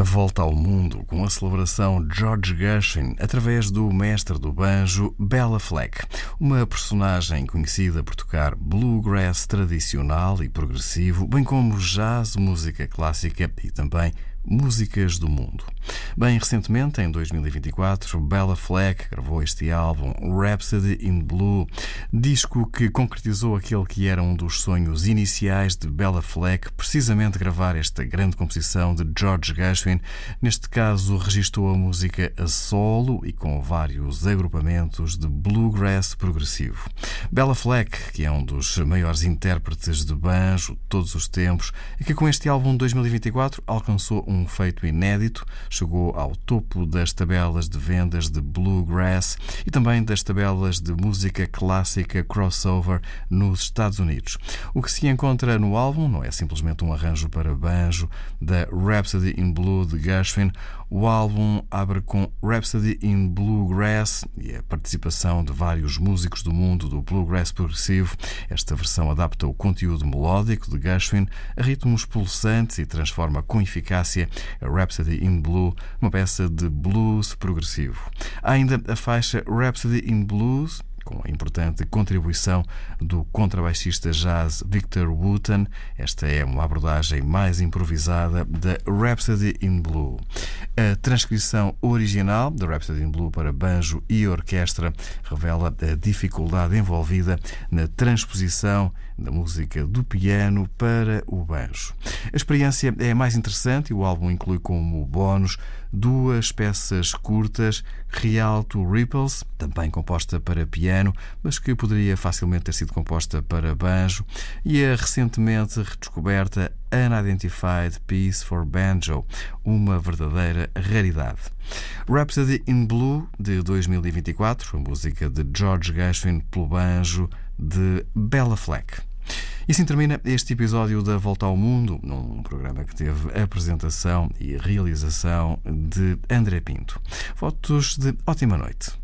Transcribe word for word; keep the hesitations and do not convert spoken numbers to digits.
A volta ao mundo com a celebração George Gershwin através do mestre do banjo Béla Fleck, uma personagem conhecida por tocar bluegrass tradicional e progressivo, bem como jazz, música clássica e também músicas do mundo. Bem recentemente, em dois mil e vinte e quatro, Béla Fleck gravou este álbum Rhapsody in Blue, disco que concretizou aquele que era um dos sonhos iniciais de Béla Fleck, precisamente gravar esta grande composição de George Gershwin. Neste caso, registou a música a solo e com vários agrupamentos de bluegrass progressivo. Béla Fleck, que é um dos maiores intérpretes de banjo de todos os tempos e que com este álbum de dois mil e vinte e quatro alcançou um feito inédito, chegou ao topo das tabelas de vendas de bluegrass e também das tabelas de música clássica crossover nos Estados Unidos. O que se encontra no álbum não é simplesmente um arranjo para banjo da Rhapsody in Blue de Gershwin. O álbum abre com Rhapsody in Bluegrass e a participação de vários músicos do mundo do bluegrass progressivo. Esta versão adapta o conteúdo melódico de Gershwin a ritmos pulsantes e transforma com eficácia a Rhapsody in Blue numa peça de blues progressivo. Há ainda a faixa Rhapsody in Blues, com a importante contribuição do contrabaixista jazz Victor Wooten. Esta é uma abordagem mais improvisada da Rhapsody in Blue. A transcrição original da Rhapsody in Blue para banjo e orquestra revela a dificuldade envolvida na transposição da música do piano para o banjo. A experiência é mais interessante e o álbum inclui como bónus duas peças curtas, Rialto Ripples, também composta para piano, mas que poderia facilmente ter sido composta para banjo, e a recentemente redescoberta Unidentified Piece for Banjo, uma verdadeira raridade. Rhapsody in Blue, de dois mil e vinte e quatro, a música de George Gershwin pelo banjo de Béla Fleck. E assim termina este episódio da Volta ao Mundo, num programa que teve apresentação e realização de André Pinto. Votos de ótima noite.